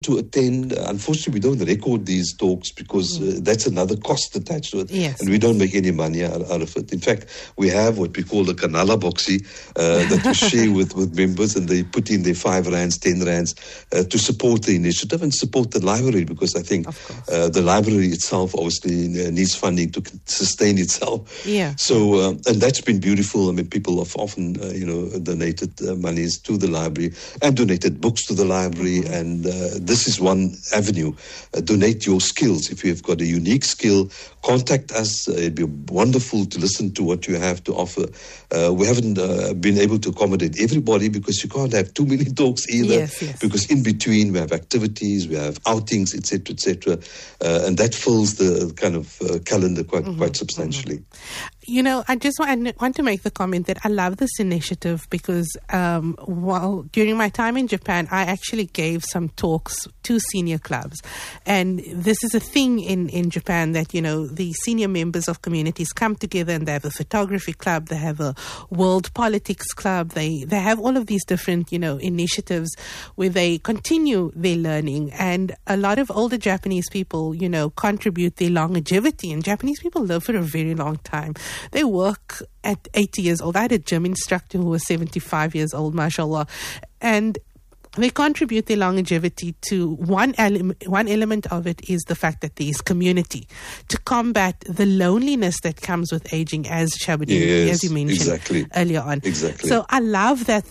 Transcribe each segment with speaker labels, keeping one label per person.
Speaker 1: to attend. Unfortunately, we don't record these talks because that's another cost attached to it.
Speaker 2: Yes.
Speaker 1: And we don't make any money out of it. In fact, we have what we call the Kanala Boxy that we share with members, and they put in their 5 rands, 10 rands to support the initiative and support the library, because I think the library itself obviously needs funding to sustain itself.
Speaker 2: Yeah.
Speaker 1: So, and that's been beautiful. I mean, people have often, donated monies to the library and donated books to the library. And this is one avenue. Donate your skills. If you've got a unique skill, contact us. It'd be wonderful to listen to what you have to offer. We haven't been able to accommodate everybody because you can't have too many talks either.
Speaker 2: Yes.
Speaker 1: Because in between we have activities, we have outings, etc., and that fills the kind of calendar quite substantially.
Speaker 2: You know, I just want to make the comment that I love this initiative because during my time in Japan, I actually gave some talks to senior clubs. And this is a thing in Japan that, the senior members of communities come together and they have a photography club, they have a world politics club, they have all of these different, initiatives where they continue their learning. And a lot of older Japanese people, contribute their longevity. And Japanese people live for a very long time. They work at 80 years old. I had a gym instructor who was 75 years old, mashallah. And they contribute their longevity to one element of it is the fact that there is community to combat the loneliness that comes with aging, as Shahabuddin, as you mentioned earlier on.
Speaker 1: Exactly.
Speaker 2: So I love that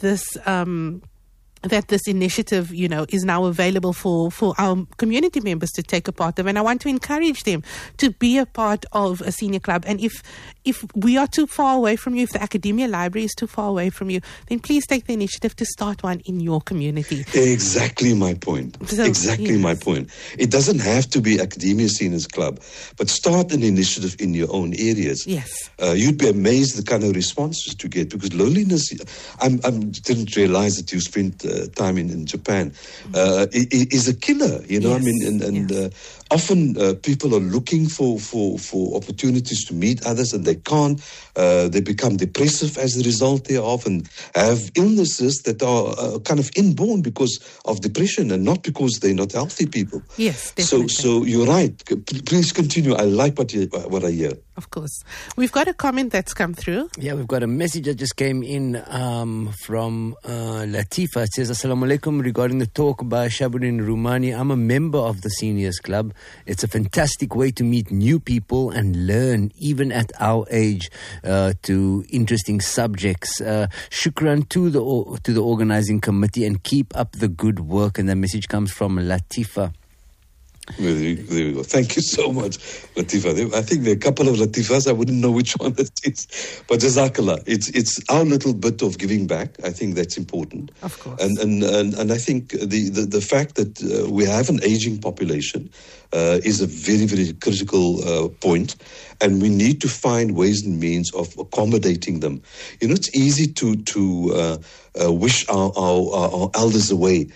Speaker 2: this initiative, is now available for our community members to take a part of. And I want to encourage them to be a part of a senior club. And if we are too far away from you, if the academia library is too far away from you, then please take the initiative to start one in your community.
Speaker 1: Exactly my point. My point. It doesn't have to be Academia Seniors Club, but start an initiative in your own areas.
Speaker 2: Yes.
Speaker 1: You'd be amazed the kind of responses you get, because loneliness, I didn't realize that you spent time in Japan, is a killer,
Speaker 2: Yes.
Speaker 1: I mean, often people are looking for opportunities to meet others, and they can't. They become depressive as a result thereof, and have illnesses that are kind of inborn because of depression and not because they're not healthy people.
Speaker 2: Yes, definitely.
Speaker 1: So you're right. Please continue. I like what I hear.
Speaker 2: Of course. We've got a comment that's come through.
Speaker 3: Yeah, we've got a message that just came in from Latifa. It says, Assalamu alaikum, regarding the talk by Shahabuddin Rumani. I'm a member of the Seniors Club. It's a fantastic way to meet new people and learn, even at our age, to interesting subjects. Shukran to the organizing committee, and keep up the good work. And that message comes from Latifa.
Speaker 1: There we go. Thank you so much, Latifa. I think there are a couple of Latifas. I wouldn't know which one that is. But Jazakallah. It's our little bit of giving back. I think that's important.
Speaker 2: Of course.
Speaker 1: And I think the fact that we have an aging population is a very, very critical point. And we need to find ways and means of accommodating them. It's easy to wish our elders away.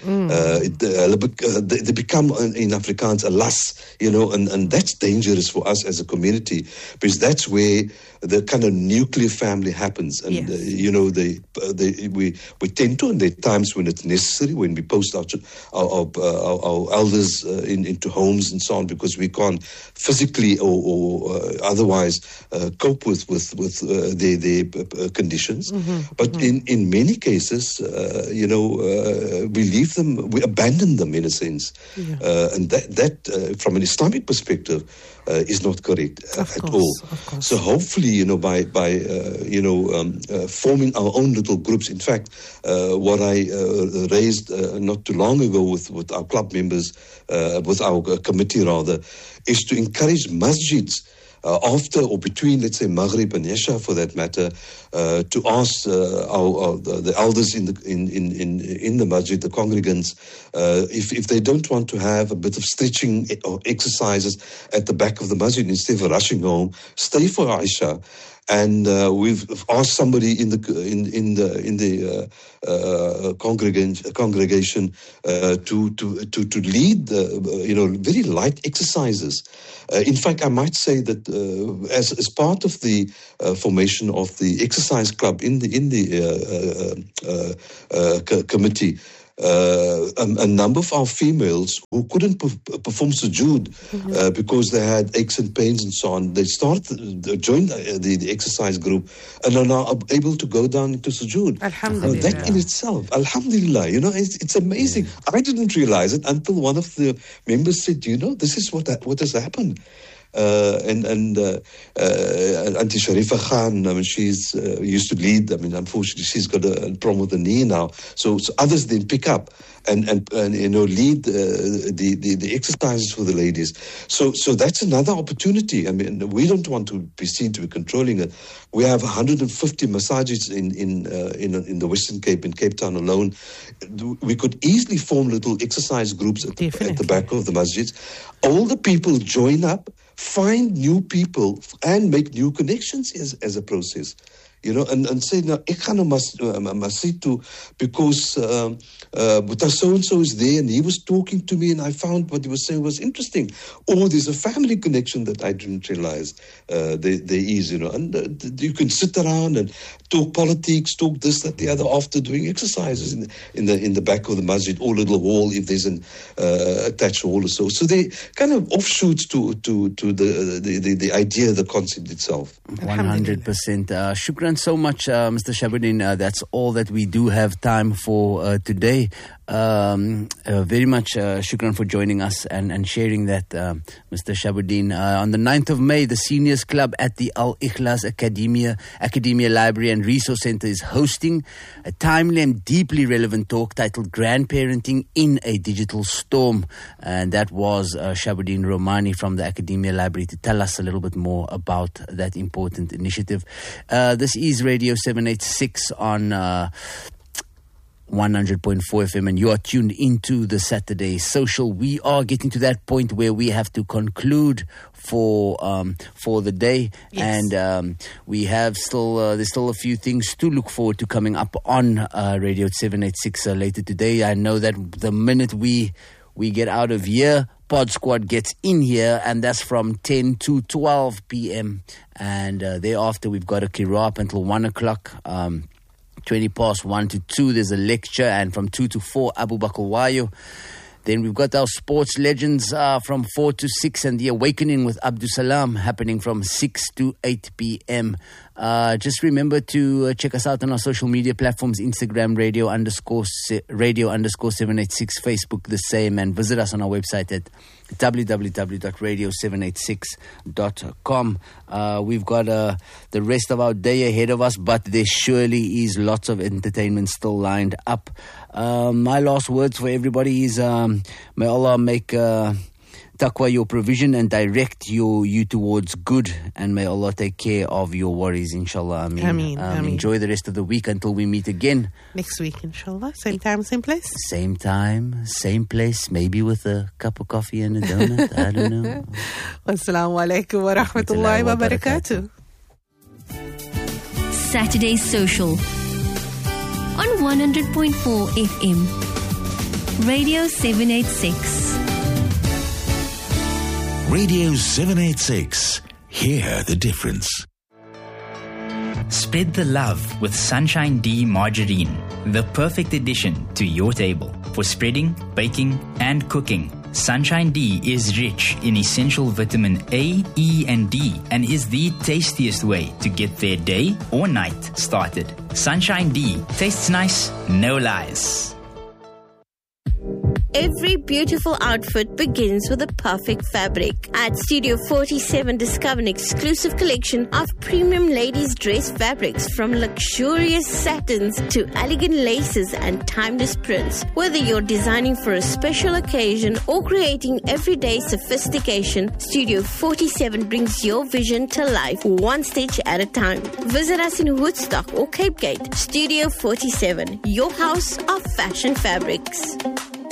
Speaker 1: They become, in Afrikaans, a las, and that's dangerous for us as a community, because that's where the kind of nuclear family happens. And,
Speaker 2: yes.
Speaker 1: We tend to, and there are times when it's necessary, when we post our elders into homes and so on, because we can't physically or otherwise cope with their conditions. But in many cases, we leave them, we abandon them in a sense. And that from an Islamic perspective, is not correct at all. So hopefully, by forming our own little groups. In fact, what I raised not too long ago with our club members, with our committee rather, is to encourage masjids after or between, let's say, Maghrib and Isha, for that matter, to ask the elders in the masjid, the congregants, if they don't want to have a bit of stretching or exercises at the back of the masjid instead of rushing home, stay for Isha. And we've asked somebody in the congregation to lead very light exercises. In fact, I might say that as part of the formation of the exercise club in the committee, a number of our females who couldn't perform sujood because they had aches and pains and so on. They joined the exercise group and are now able to go down into sujood.
Speaker 2: Alhamdulillah.
Speaker 1: That in itself, alhamdulillah, it's amazing. I didn't realize it until one of the members said, this is what has happened. And Auntie Sharifa Khan, she's used to lead. Unfortunately, she's got a problem with the knee now. So others then pick up and lead the exercises for the ladies. So that's another opportunity. We don't want to be seen to be controlling it. We have 150 massages in the Western Cape, in Cape Town alone. We could easily form little exercise groups at the back of the masjids. All the people join up, find new people and make new connections as a process. And say, now, ek gaan na masjid toe because Buddha so-and-so is there and he was talking to me and I found what he was saying was interesting. Or there's a family connection that I didn't realize there is, and you can sit around and talk politics, talk this, that, the other after doing exercises in the back of the masjid or little hall if there's an attached hall or so. So they kind of offshoots to the idea, the concept itself.
Speaker 3: 100%. Shukran so much, Mr. Shahabuddin. That's all that we do have time for today. Very much shukran for joining us and sharing that, Mr. Shahabuddin. On the 9th of May, the Seniors Club at the Al-Ikhlas Academia Library and Resource Center is hosting a timely and deeply relevant talk titled Grandparenting in a Digital Storm. And that was Shahabuddin Romani from the Academia Library to tell us a little bit more about that important initiative. This is Radio 786 on 100.4 FM, and you are tuned into the Saturday Social. We are getting to that point where we have to conclude for the day, yes. And we have there's still a few things to look forward to coming up on Radio 786 later today. I know that the minute we get out of here, Pod Squad gets in here, and that's from 10 to 12 p.m. And thereafter, we've got a Kira up until 1 o'clock. 20 past 1 to 2, there's a lecture, and from 2 to 4, Abu Bakr Wayo. Then we've got our sports legends from 4 to 6, and the Awakening with Abdul Salam happening from 6 to 8 p.m. Just remember to check us out on our social media platforms, Instagram, radio underscore 786, Facebook the same, and visit us on our website at www.radio786.com. We've got the rest of our day ahead of us, but there surely is lots of entertainment still lined up. My last words for everybody is may Allah make taqwa your provision and direct you towards good, and may Allah take care of your worries, inshallah. Ameen. Enjoy the rest of the week until we meet again
Speaker 2: next week, inshallah. Same time, same place.
Speaker 3: Same time, same place, maybe with a cup of coffee and a donut. I don't know.
Speaker 2: Wassalamu alaikum wa rahmatullahi wa barakatuh.
Speaker 4: Saturday Social on 100.4 FM. Radio 786.
Speaker 5: Radio 786. Hear the difference.
Speaker 6: Spread the love with Sunshine D margarine, the perfect addition to your table for spreading, baking, and cooking. Sunshine D is rich in essential vitamin A, E, and D, and is the tastiest way to get their day or night started. Sunshine D tastes nice, no lies.
Speaker 7: Every beautiful outfit begins with a perfect fabric. At Studio 47, discover an exclusive collection of premium ladies' dress fabrics, from luxurious satins to elegant laces and timeless prints. Whether you're designing for a special occasion or creating everyday sophistication, Studio 47 brings your vision to life, one stitch at a time. Visit us in Woodstock or Cape Gate. Studio 47, your house of fashion fabrics.